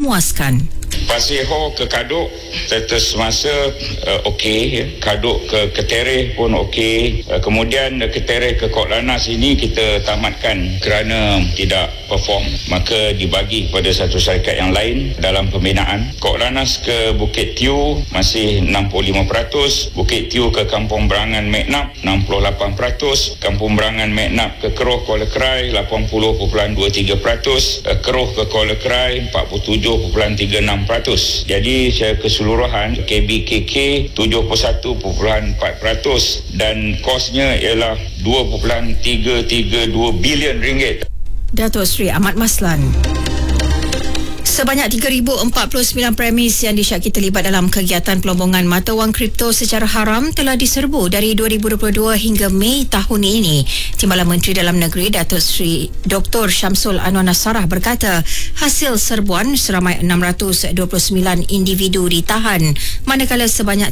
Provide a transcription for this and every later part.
memuaskan. Pasir Hor ke Kaduk status semasa okey, Kaduk ke Ketereh pun okey. Kemudian Ketereh ke Kok Lanaz ini kita tamatkan kerana tidak perform, maka dibagi kepada satu syarikat yang lain dalam pembinaan. Kok Lanaz ke Bukit Tiu masih 65%, Bukit Tiu ke Kampung Berangan Meknap 68%, Kampung Berangan Meknap ke Keroh Kuala Krai 80.23%, Keroh ke Kuala Krai 47.36%. Jadi secara keseluruhan KBKK 71.4% dan kosnya ialah 2.332 bilion ringgit. Datuk Seri Ahmad Maslan. Sebanyak 3,049 premis yang disyaki terlibat dalam kegiatan pelombongan mata wang kripto secara haram telah diserbu dari 2022 hingga Mei tahun ini. Timbalan Menteri Dalam Negeri Datuk Seri Dr. Syamsul Anwar Nasarah berkata, hasil serbuan seramai 629 individu ditahan, manakala sebanyak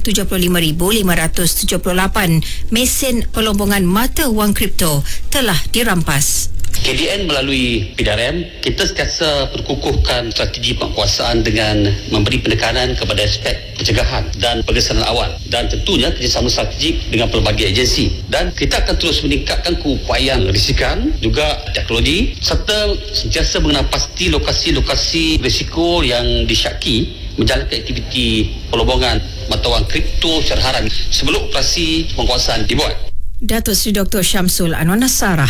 75,578 mesin pelombongan mata wang kripto telah dirampas. KDN melalui PDRM, kita sentiasa berkukuhkan strategi penguasaan dengan memberi penekanan kepada aspek pencegahan dan pengesanan awal, dan tentunya kerjasama strategik dengan pelbagai agensi, dan kita akan terus meningkatkan keupayaan risikan juga teknologi serta sentiasa mengenal pasti lokasi-lokasi risiko yang disyaki menjalankan aktiviti pelombongan mata wang kripto secara haram sebelum operasi penguasaan dibuat. Datuk Seri Dr. Syamsul Anwar Nasarah.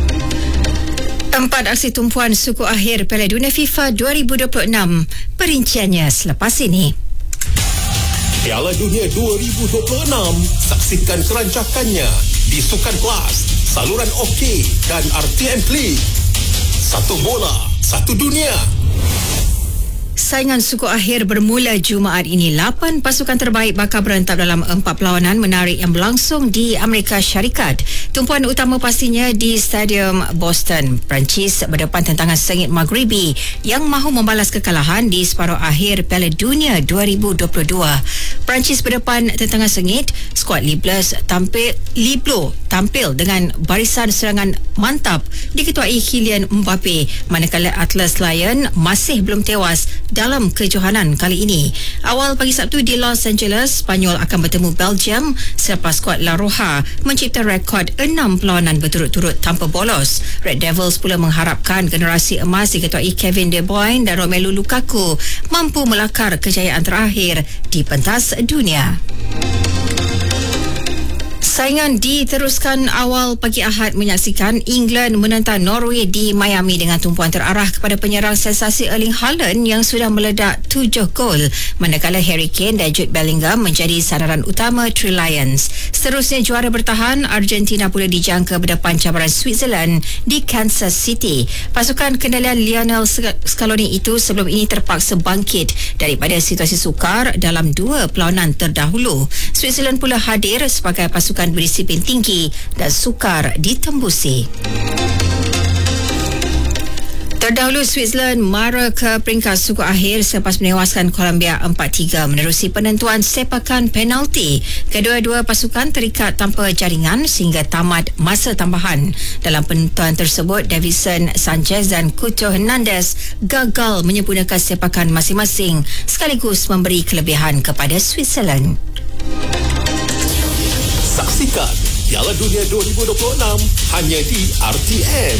4 aksi tumpuan suku akhir Piala Dunia FIFA 2026. Perinciannya selepas ini. Piala Dunia 2026. Saksikan kerancakannya di Sukan Plus, saluran OK dan RTM Play. Satu bola, satu dunia. Saingan suku akhir bermula Jumaat ini. 8 pasukan terbaik bakal berentap dalam 4 perlawanan menarik yang berlangsung di Amerika Syarikat. Tumpuan utama pastinya di Stadium Boston. Perancis berdepan tentangan sengit Maghribi yang mahu membalas kekalahan di separuh akhir Piala Dunia 2022. Perancis berdepan tentangan sengit. Skuad Liblo tampil dengan barisan serangan mantap diketuai Kylian Mbappe, manakala Atlas Lion masih belum tewas dalam kejohanan kali ini. Awal pagi Sabtu di Los Angeles, Spanyol akan bertemu Belgium selepas skuad La Roja mencipta rekod 6 perlawanan berturut-turut tanpa bolos. Red Devils pula mengharapkan generasi emas diketuai Kevin De Bruyne dan Romelu Lukaku mampu melakar kejayaan terakhir di pentas dunia. Saingan diteruskan awal pagi Ahad menyaksikan England menentang Norway di Miami dengan tumpuan terarah kepada penyerang sensasi Erling Haaland yang sudah meledak 7 gol, manakala Harry Kane dan Jude Bellingham menjadi sandaran utama Three Lions. Seterusnya juara bertahan Argentina pula dijangka berdepan cabaran Switzerland di Kansas City. Pasukan kendalian Lionel Scaloni itu sebelum ini terpaksa bangkit daripada situasi sukar dalam 2 perlawanan terdahulu. Switzerland pula hadir sebagai pasukan berdisiplin tinggi dan sukar ditembusi. Terdahulu Switzerland mara ke peringkat suku akhir selepas menewaskan Colombia 4-3 menerusi penentuan sepakan penalti. Kedua-dua pasukan terikat tanpa jaringan sehingga tamat masa tambahan. Dalam penentuan tersebut, Davison Sanchez dan Couto Hernandez gagal menyempurnakan sepakan masing-masing sekaligus memberi kelebihan kepada Switzerland. Saksikan Piala Dunia 2026 hanya di RTM.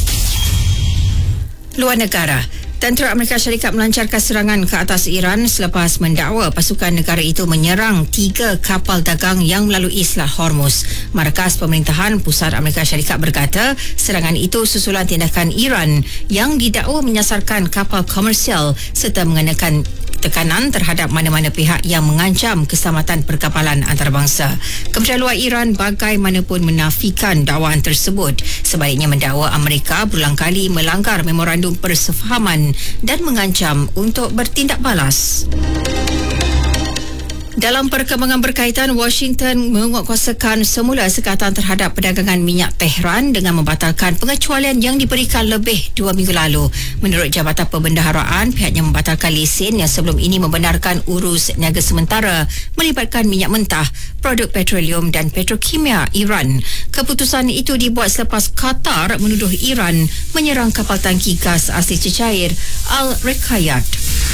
Luar negara. Tentera Amerika Syarikat melancarkan serangan ke atas Iran selepas mendakwa pasukan negara itu menyerang 3 kapal dagang yang melalui Selat Hormuz. Markas Pemerintahan Pusat Amerika Syarikat berkata serangan itu susulan tindakan Iran yang didakwa menyasarkan kapal komersial serta mengenakan tekanan terhadap mana-mana pihak yang mengancam keselamatan perkapalan antarabangsa. Kementerian Luar Iran bagaimanapun menafikan dakwaan tersebut. Sebaliknya mendakwa Amerika berulang kali melanggar memorandum persefahaman dan mengancam untuk bertindak balas. Dalam perkembangan berkaitan, Washington menguatkuasakan semula sekatan terhadap perdagangan minyak Tehran dengan membatalkan pengecualian yang diberikan lebih 2 minggu lalu. Menurut Jabatan Perbendaharaan, pihaknya membatalkan lesen yang sebelum ini membenarkan urus niaga sementara melibatkan minyak mentah, produk petroleum dan petrokimia Iran. Keputusan itu dibuat selepas Qatar menuduh Iran menyerang kapal tangki gas asli cecair Al-Rikayat.